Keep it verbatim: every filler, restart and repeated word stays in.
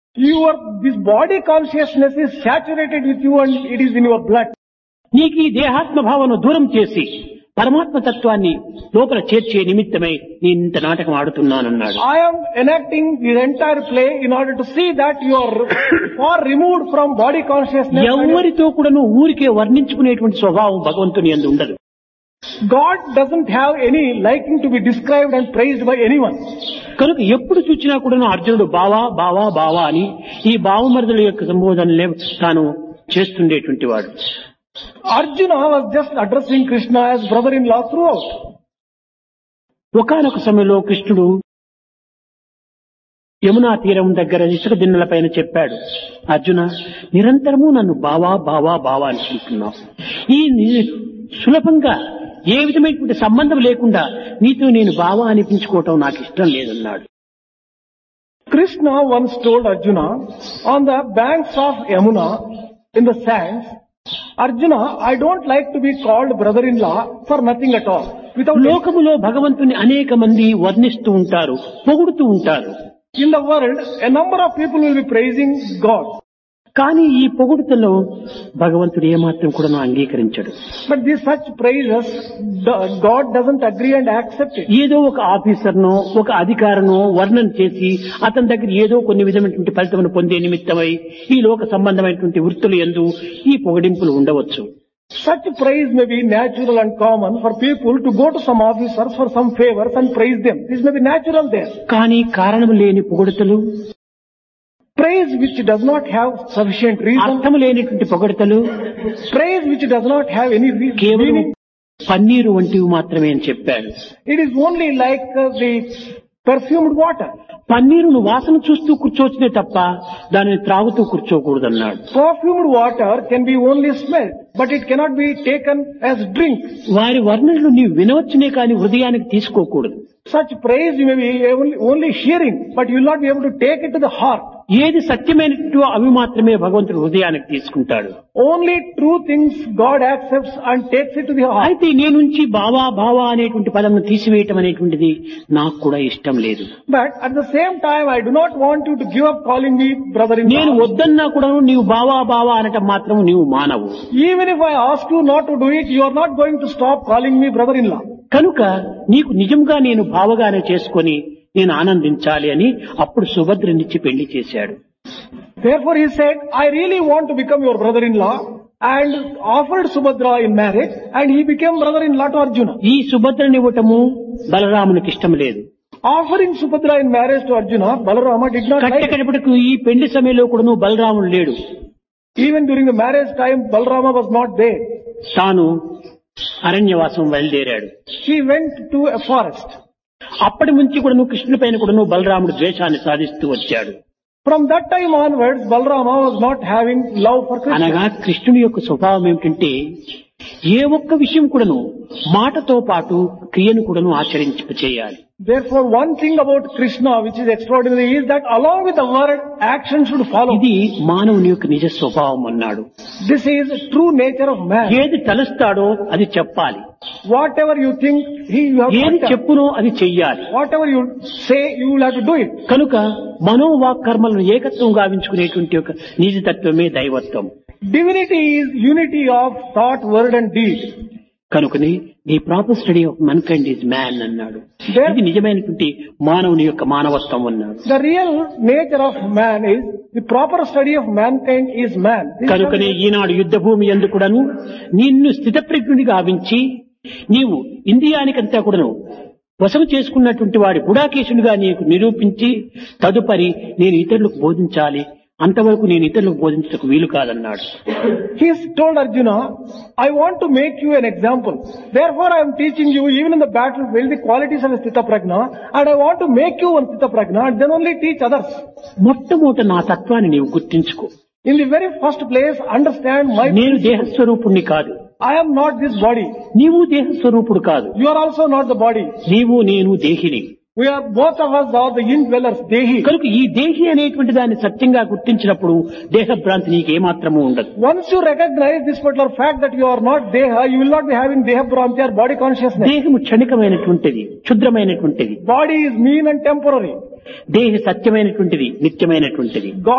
Your, this body consciousness is saturated with you and it is in your blood. నీకు ఈ దేహాత్మ భావన దూరం చేసి పరమాత్మ తత్వాన్ని లోపల చేర్చే నిమిత్తమై నేను ఇంత నాటకం ఆడుతున్నానన్నాడు. I am enacting this entire play in order to see that you are far removed from body consciousness. ఎవరితో కూడాను ఊరికే వర్ణించుకునేటువంటి స్వభావం భగవంతుని యందు ఉండదు. God doesn't have any liking to be described and praised by anyone. కనుక ఎప్పుడు చూచినా కూడాను అర్జునుడు బావా బావా బావా అని ఈ బావమరుదుల యొక్క సంబోధనలే తాను చేస్తుండేటువంటి వాడు. Arjuna was just addressing Krishna as brother-in-law throughout. ఒకానొక సమయంలో కృష్ణుడు యమునా తీరం దగ్గర ఇసుక దిన్నెల పైన చెప్పాడు, అర్జున నిరంతరము నన్ను బావా బావా బావా అనుకుంటున్నావు. ఈ సులభంగా ఏ విధమైనటువంటి సంబంధం లేకుండా నీతో నేను బావా అనిపించుకోవటం నాకు ఇష్టం లేదన్నాడు. Krishna once told Arjuna on the banks of Yamuna in the sands, Arjuna, I don't like to be called brother-in-law for nothing at all. Without లోకములో భగవంతుని అనేక మంది వర్ణిస్తూ ఉంటారు, పొగుడుతూ ఉంటారు. In the world, a number of people will be praising God. కానీ ఈ పొగుడుతలో భగవంతుడు ఏమాత్రం కూడా అంగీకరించడు. But these such praises, God doesn't agree and accept it. ఏదో ఒక ఆఫీసర్నో ఒక అధికారనో వర్ణన చేసి అతని దగ్గర ఏదో కొన్ని విధమైనటువంటి ఫలితమును పొందే నిమిత్తమై ఈ లోక సంబంధమైనటువంటి వృత్తులు యందు ఈ పొగడింపులు ఉండవచ్చు. Such praise may be natural and common for people to go to some officers for some favors and praise them. This may be natural there. కానీ కారణం లేని పొగడుతలు, praise which does not have sufficient reason, అర్థం లేనిటువంటి పొగడుతలు, praise which does not have any కేవలం meaning, paneer వంటివి మాత్రమే అని చెప్పాడు. it is only like uh, the perfumed water. పన్నీరును వాసన చూస్తూ కూర్చోవచ్చునే తప్ప దానిని త్రాగుతూ కూర్చోకూడదన్నాడు. Perfumed water can be only smelled, but it cannot be taken as drink. వారి వర్ణనలు నీవు వినవచ్చునే కానీ హృదయానికి తీసుకోకూడదు. Such praise you may be only, only hearing, but you will not be able to take it to the heart. ఏది సత్యమైనట్టు అవి మాత్రమే భగవంతుడు హృదయానికి తీసుకుంటాడు. Only true things God accepts and takes it to the heart. అయితే నీ నుంచి బావా బావా అనేటువంటి పదమును తీసివేయటం అనేటువంటిది నాకు కూడా ఇష్టం లేదు. But at the same time, I do not want you to give up calling me brother-in-law. నేను వద్దన్నా కూడా నీవు బావా బావా అనటం మాత్రం నీవు మానవు. Even if I ask you not to do it, you are not going to stop calling me brother-in-law. కనుక నీకు నిజంగా నేను బావగానే చేసుకొని నేను ఆనందించాలి అని అప్పుడు సుభద్రనిచ్చి పెళ్లి చేశాడు. Therefore he said, I really want to become your brother-in-law, and offered Subhadra in marriage, and he became brother-in-law to Arjuna. ఈ సుభద్రనివ్వటము బలరామునికి ఇష్టం లేదు. Offering Subhadra in marriage to Arjuna, Balarama did not like it. కట్టకడపటికి ఈ పెళ్లి సమయంలో కూడా బలరాముడు లేడు. Even during the marriage time, Balarama was not there. తాను అరణ్యవాసం బయలుదేరాడు. He went to a forest. అప్పటి నుంచి కూడాను కృష్ణుని పైన కూడాను బలరాముడు ద్వేషాన్ని సాధిస్తూ వచ్చాడు. From that time onwards, Balarama was not having love for Krishna. అనగా కృష్ణుని యొక్క స్వభావం ఏమిటంటే ఏ ఒక్క విషయం కూడాను మాటతో పాటు క్రియను కూడాను ఆచరించి చేయాలి. Therefore, one thing about Krishna which is extraordinary is that along with the word, action should follow. ఇది మానవుని యొక్క నిజ స్వభావం అన్నాడు. This is the true nature of man. ఏది తలస్తాడో అది చెప్పాలి. Whatever you think, he you have ఏది to tell. చెప్పునో అది చెయ్యాలి. Whatever you say, you will have to do it. కనుక మనోవాక్ కర్మలను ఏకత్వం గావించుకునేటువంటి ఒక నిజతత్వమే దైవత్వం. Divinity is unity of thought, word and deed. కనుకని the proper study of Mann kind is man అన్నాడు. ఇది నిజమైనటువంటి మానవుని యొక్క మానవత్వం అన్నాడు. The real nature of man is, the proper study of mankind is man. కనుకనే ఈనాడు యుద్ధ భూమి యందు కూడాను నిన్ను స్థితప్రజ్ఞుని గావించి నీవు ఇంద్రియానికంతా కూడాను వశము చేసుకున్నటువంటి వాడి గుడాకేశునిగా నీకు నిరూపించి తదుపరి నేను ఇతరులకు బోధించాలి, అంతవరకు నేను ఇతరులకు బోధించటకు వీలు కాదన్నాడు. He told Arjuna, I want to make you an example. Therefore I am teaching you even in the battlefield the qualities of a Sthita Prajna, and I want to make you one Sthita Prajna and then only teach others. మొట్టమొదట నా తత్వాన్ని నీవు గుర్తించుకో. In the very first place, understand my... నేను దేహస్వరూపుణ్ణి కాదు. I am not this body. నీవు దేహస్వరూపుడు కాదు. You are also not the body. నీవు నేను దేహిని. We are, both of us are the indwellers, Dehi. కనుక ఈ దేహి అనేటువంటి దాన్ని సత్యంగా గుర్తించినప్పుడు దేహభ్రాంతి నీకు ఏమాత్రము ఉండదు. Once you recognize this particular fact that you are not Deha, you will not be having Deha Bhranti or body consciousness. దేహము క్షణికమైనటువంటిది, క్షుద్రమైనటువంటిది. Body is mean and temporary. దేహి సత్యమైనటువంటిది, నిత్యమైనటువంటిది.